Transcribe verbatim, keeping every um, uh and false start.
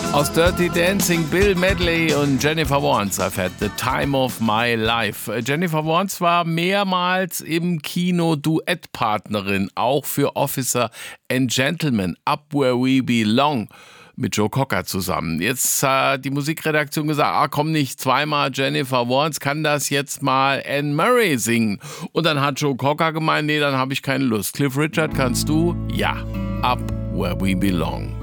Aus Dirty Dancing, Bill Medley und Jennifer Warnes erfährt The Time of My Life. Jennifer Warnes war mehrmals im Kino Duettpartnerin, auch für Officer and Gentleman, Up Where We Belong, mit Joe Cocker zusammen. Jetzt hat die Musikredaktion gesagt, ah komm nicht zweimal Jennifer Warnes, kann das jetzt mal Anne Murray singen? Und dann hat Joe Cocker gemeint, nee, dann habe ich keine Lust. Cliff Richard, kannst du? Ja, Up Where We Belong.